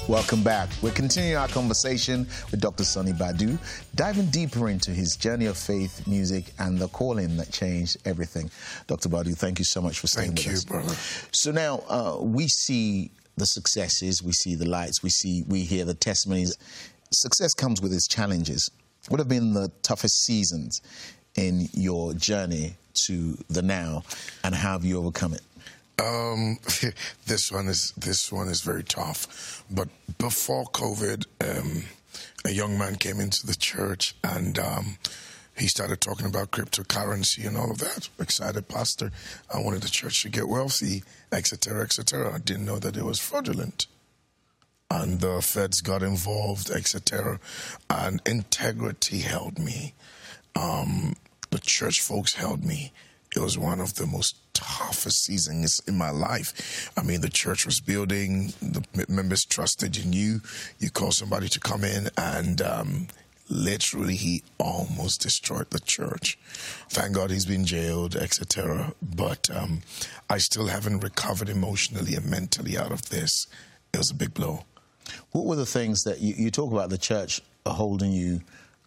Welcome back. We're continuing our conversation with Dr. Sonny Badu, diving deeper into his journey of faith, music, and the calling that changed everything. Dr. Badu, thank you so much for staying with us. Thank you, brother. So now we see the successes, we see the lights, we hear the testimonies. Success comes with its challenges. What have been the toughest seasons in your journey to the now, and how have you overcome it? This one is very tough. But before COVID, a young man came into the church and he started talking about cryptocurrency and all of that. Excited pastor. I wanted the church to get wealthy, etc., etc. I didn't know that it was fraudulent. And the feds got involved, etc. And integrity held me. The church folks held me. It was one of the most toughest seasons in my life. I mean, the church was building, the members trusted in you. You call somebody to come in, and literally he almost destroyed the church. Thank God he's been jailed, etc. But I still haven't recovered emotionally and mentally out of this. It was a big blow. What were the things that you talk about the church holding you?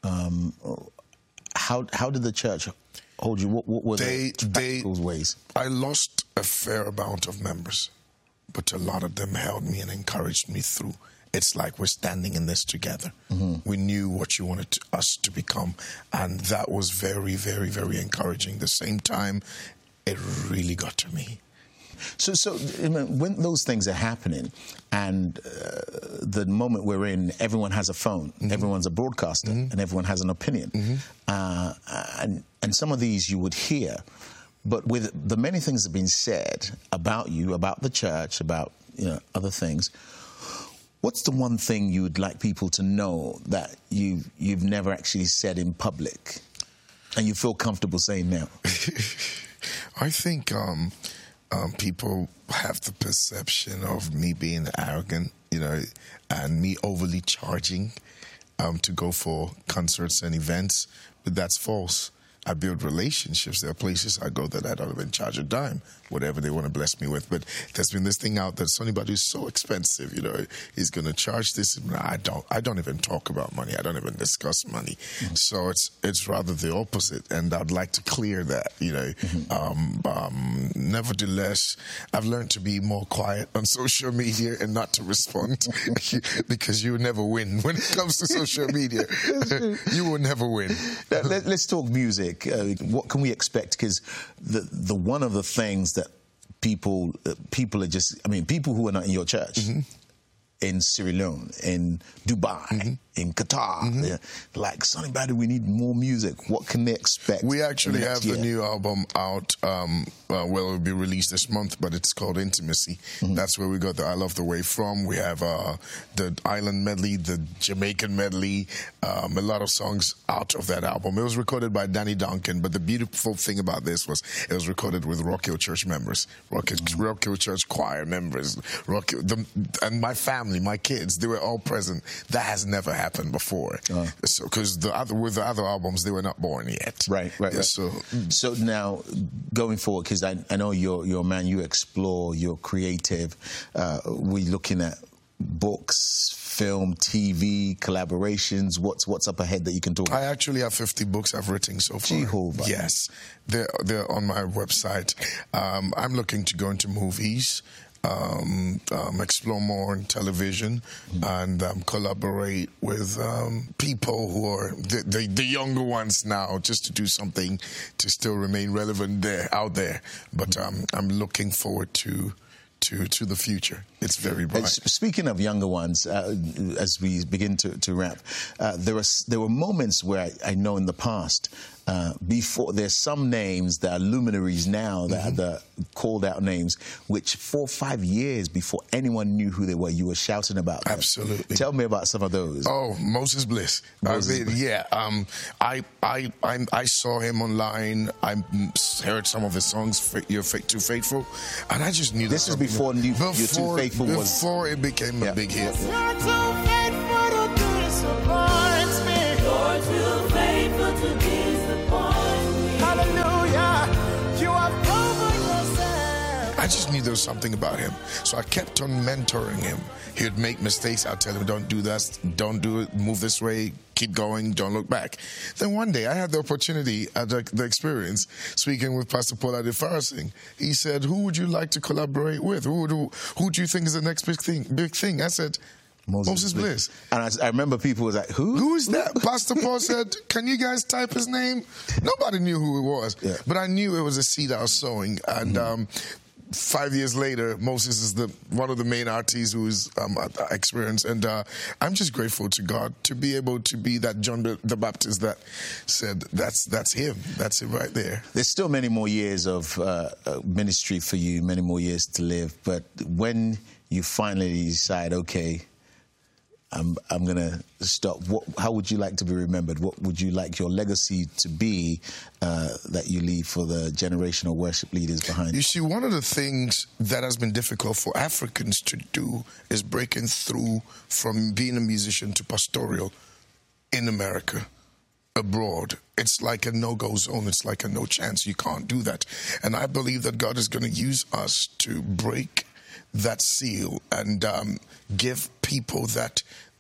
How did the church hold you? What were the practical ways? I lost a fair amount of members, but a lot of them held me and encouraged me through. It's like we're standing in this together. Mm-hmm. We knew what you wanted us to become, and that was very, very, very encouraging. At the same time, it really got to me. So when those things are happening, and the moment we're in, everyone has a phone, mm-hmm. everyone's a broadcaster, mm-hmm. and everyone has an opinion. Mm-hmm. And some of these you would hear, but with the many things that have been said about you, about the church, about other things, what's the one thing you would like people to know that you've never actually said in public, and you feel comfortable saying now? I think people have the perception of me being arrogant, and me overly charging to go for concerts and events, but that's false. I build relationships. There are places I go that I don't even charge a dime, whatever they want to bless me with. But there's been this thing out that Sonny Badu is so expensive, he's going to charge this. I don't even talk about money. I don't even discuss money. Mm-hmm. So it's rather the opposite, and I'd like to clear that, Mm-hmm. Nevertheless, I've learned to be more quiet on social media and not to respond because you never win. When it comes to social media, you will never win. Let's talk music. What can we expect? Because the one of the things that people are just, people who are not in your church, mm-hmm. in Sierra Leone, in Dubai, mm-hmm. in Qatar, mm-hmm. like, Sonny Badu, we need more music. What can they expect? We actually have the new album out. Well, it will be released this month, but it's called Intimacy. Mm-hmm. That's where we got the I Love the Way from. We have the Island medley, the Jamaican medley, a lot of songs out of that album. It was recorded by Danny Duncan, but the beautiful thing about this was it was recorded with Rock Hill Church members, Rock Hill Church choir members, and my family, my kids, they were all present. That has never happened before. So, because with the other albums, they were not born yet. Right. So now, going forward, because I know you're a man, you explore, you're creative. We're looking at books, film, TV, collaborations. What's up ahead that you can talk about? I actually have 50 books I've written so far. Jehovah. Yes, they're on my website. I'm looking to go into movies. Explore more in television, and collaborate with people who are the younger ones now, just to do something to still remain relevant out there. But I'm looking forward to the future. It's very bright. Speaking of younger ones, as we begin to wrap, there were moments where I know in the past, before, there's some names that are luminaries now that Mm-hmm. are the called out names, which 4 or 5 years before anyone knew who they were, you were shouting about them. Absolutely. Tell me about some of those. Oh, Moses Bliss. Yeah. I saw him online. I heard some of his songs, You're Too Faithful, and I just knew this was before You're Too Faithful was... Before it became a big hit. You're too faithful to disappoint me. You're too faithful to disappoint me. Hallelujah. You have proven yourself. I just knew there was something about him. So I kept on mentoring him. He would make mistakes. I'd tell him, don't do that, don't do it, move this way, keep going, don't look back. Then one day I had the opportunity, the experience, speaking with Pastor Paul Adefarasin. He said, who would you like to collaborate with? Who do you think is the next big thing? I said, Moses Bliss. And I remember people was like, who? Who is that? Pastor Paul said, can you guys type his name? Nobody knew who it was. Yeah. But I knew it was a seed I was sowing. And 5 years later, Moses is one of the main artists who's experienced. And I'm just grateful to God to be able to be that John the Baptist that said, that's him. That's him right there. There's still many more years of ministry for you, many more years to live. But when you finally decide, okay, I'm going to stop. How would you like to be remembered? What would you like your legacy to be that you leave for the generational worship leaders behind you? You see, one of the things that has been difficult for Africans to do is breaking through from being a musician to pastoral in America, abroad. It's like a no-go zone. It's like a no chance. You can't do that. And I believe that God is going to use us to break that seal and give people that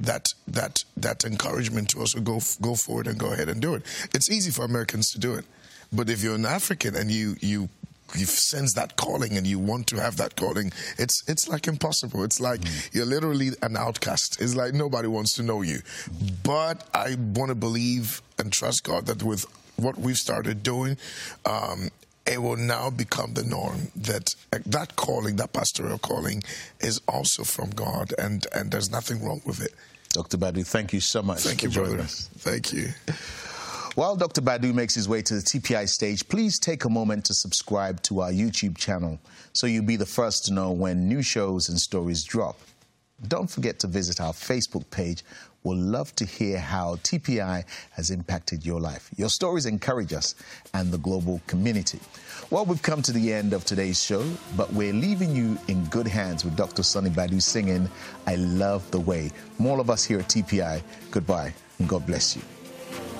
encouragement to also go forward and go ahead and do it. It's easy for Americans to do it, but if you're an African and you sense that calling and you want to have that calling, it's like impossible. It's like you're literally an outcast. It's like nobody wants to know you. But I want to believe and trust God that with what we've started doing, it will now become the norm, that calling, that pastoral calling, is also from God, and there's nothing wrong with it. Dr. Badu, thank you so much for joining us. Thank you. While Dr. Badu makes his way to the TPI stage, please take a moment to subscribe to our YouTube channel so you'll be the first to know when new shows and stories drop. Don't forget to visit our Facebook page. We'll love to hear how TPI has impacted your life. Your stories encourage us and the global community. Well, we've come to the end of today's show, but we're leaving you in good hands with Dr. Sonny Badu singing, I Love the Way. From all of us here at TPI, goodbye and God bless you.